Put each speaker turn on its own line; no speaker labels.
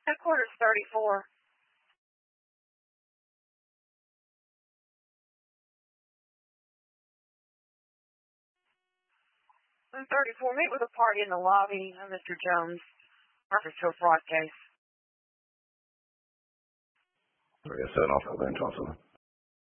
Headquarters 34. 34, meet with a party in the lobby, Mr. Jones. Reference to a fraud case.
307 off the bench also.